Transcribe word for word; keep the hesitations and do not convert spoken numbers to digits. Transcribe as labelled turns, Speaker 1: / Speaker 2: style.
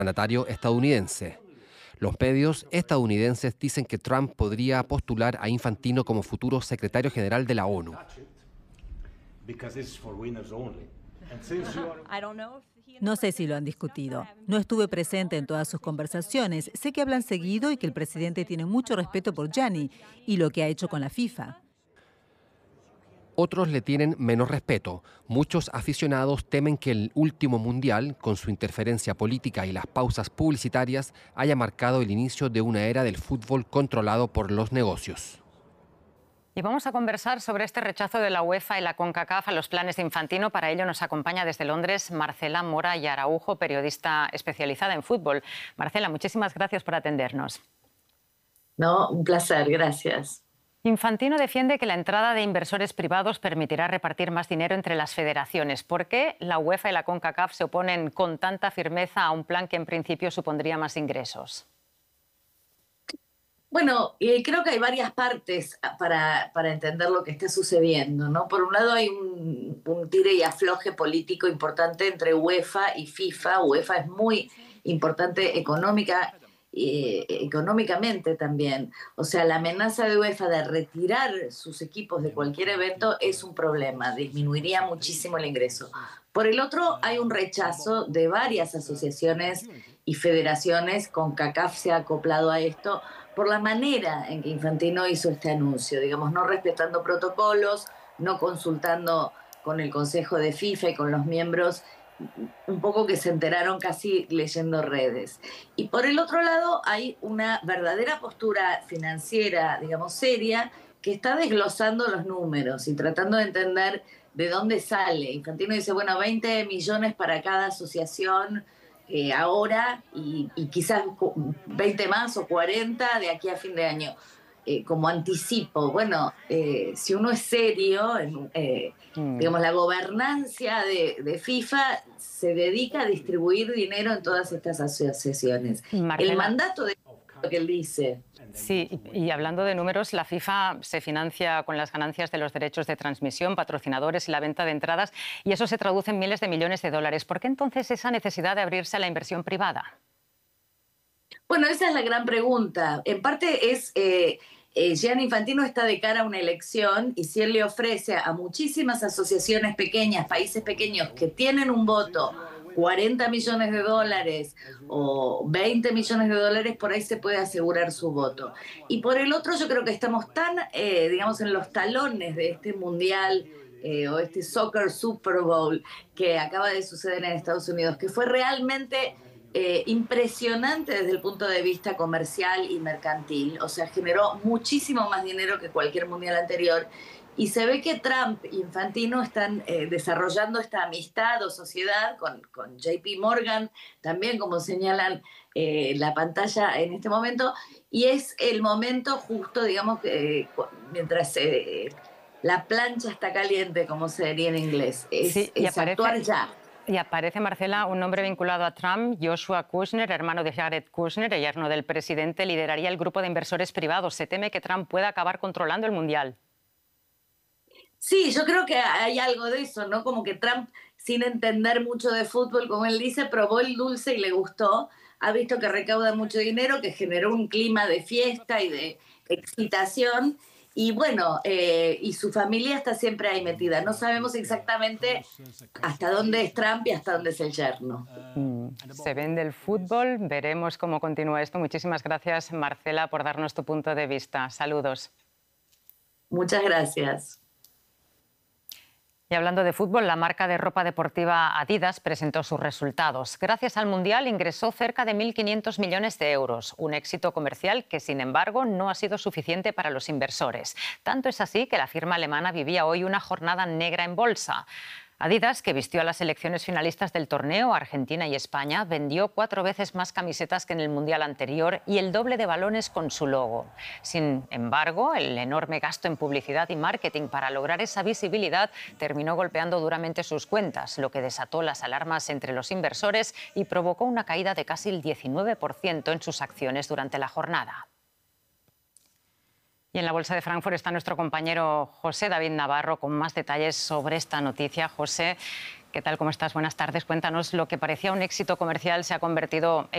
Speaker 1: mandatario estadounidense. Los medios estadounidenses dicen que Trump podría postular a Infantino como futuro secretario general de la ONU.
Speaker 2: No sé si lo han discutido. No estuve presente en todas sus conversaciones. Sé que hablan seguido y que el presidente tiene mucho respeto por Gianni y lo que ha hecho con la FIFA.
Speaker 1: Otros le tienen menos respeto. Muchos aficionados temen que el último mundial, con su interferencia política y las pausas publicitarias, haya marcado el inicio de una era del fútbol controlado por los negocios.
Speaker 3: Y vamos a conversar sobre este rechazo de la UEFA y la CONCACAF a los planes de Infantino. Para ello nos acompaña desde Londres Marcela Mora y Araujo, periodista especializada en fútbol. Marcela, muchísimas gracias por atendernos.
Speaker 4: No, un placer, gracias.
Speaker 3: Infantino defiende que la entrada de inversores privados permitirá repartir más dinero entre las federaciones. ¿Por qué la UEFA y la CONCACAF se oponen con tanta firmeza a un plan que en principio supondría más ingresos?
Speaker 4: Bueno, eh, creo que hay varias partes para, para entender lo que está sucediendo, ¿no? Por un lado hay un, un tire y afloje político importante entre UEFA y FIFA. UEFA es muy importante económica, eh, económicamente también. O sea, la amenaza de UEFA de retirar sus equipos de cualquier evento es un problema, disminuiría muchísimo el ingreso. Por el otro, hay un rechazo de varias asociaciones y federaciones. CONCACAF se ha acoplado a esto por la manera en que Infantino hizo este anuncio, digamos, no respetando protocolos, no consultando con el Consejo de FIFA y con los miembros, un poco que se enteraron casi leyendo redes. Y por el otro lado hay una verdadera postura financiera, digamos, seria, que está desglosando los números y tratando de entender de dónde sale. Infantino dice, bueno, veinte millones para cada asociación, Eh, ahora y, y quizás veinte más o cuarenta de aquí a fin de año, eh, como anticipo. Bueno, eh, si uno es serio, eh, mm. digamos, la gobernancia de, de FIFA se dedica a distribuir dinero en todas estas asociaciones.
Speaker 3: Marcela.
Speaker 4: El mandato de lo que él dice.
Speaker 3: Sí, y hablando de números, la FIFA se financia con las ganancias de los derechos de transmisión, patrocinadores y la venta de entradas, y eso se traduce en miles de millones de dólares. ¿Por qué entonces esa necesidad de abrirse a la inversión privada?
Speaker 4: Bueno, esa es la gran pregunta. En parte es, eh, eh, Gianni Infantino está de cara a una elección y si él le ofrece a muchísimas asociaciones pequeñas, países pequeños que tienen un voto, cuarenta millones de dólares o veinte millones de dólares, por ahí se puede asegurar su voto. Y por el otro, yo creo que estamos tan, eh, digamos, en los talones de este mundial eh, o este Soccer Super Bowl que acaba de suceder en Estados Unidos, que fue realmente eh, impresionante desde el punto de vista comercial y mercantil. O sea, generó muchísimo más dinero que cualquier mundial anterior. Y se ve que Trump y Infantino están eh, desarrollando esta amistad o sociedad con, con J P Morgan, también como señalan eh, la pantalla en este momento, y es el momento justo, digamos, eh, mientras eh, la plancha está caliente, como se diría en inglés, es,
Speaker 3: sí, y
Speaker 4: es
Speaker 3: aparece,
Speaker 4: actuar ya.
Speaker 3: Y aparece, Marcela, un nombre vinculado a Trump, Joshua Kushner, hermano de Jared Kushner, el yerno del presidente, lideraría el grupo de inversores privados. Se teme que Trump pueda acabar controlando el Mundial.
Speaker 4: Sí, yo creo que hay algo de eso, ¿no? Como que Trump, sin entender mucho de fútbol, como él dice, probó el dulce y le gustó. Ha visto que recauda mucho dinero, que generó un clima de fiesta y de excitación. Y bueno, eh, y su familia está siempre ahí metida. No sabemos exactamente hasta dónde es Trump y hasta dónde es el yerno.
Speaker 3: Mm, se vende el fútbol, veremos cómo continúa esto. Muchísimas gracias, Marcela, por darnos tu punto de vista. Saludos.
Speaker 4: Muchas gracias.
Speaker 3: Y hablando de fútbol, la marca de ropa deportiva Adidas presentó sus resultados. Gracias al Mundial ingresó cerca de mil quinientos millones de euros, un éxito comercial que, sin embargo, no ha sido suficiente para los inversores. Tanto es así que la firma alemana vivía hoy una jornada negra en bolsa. Adidas, que vistió a las selecciones finalistas del torneo, Argentina y España, vendió cuatro veces más camisetas que en el Mundial anterior y el doble de balones con su logo. Sin embargo, el enorme gasto en publicidad y marketing para lograr esa visibilidad terminó golpeando duramente sus cuentas, lo que desató las alarmas entre los inversores y provocó una caída de casi el diecinueve por ciento en sus acciones durante la jornada. Y en la Bolsa de Frankfurt está nuestro compañero José David Navarro con más detalles sobre esta noticia. José, ¿qué tal? ¿Cómo estás? Buenas tardes. Cuéntanos, lo que parecía un éxito comercial se ha convertido en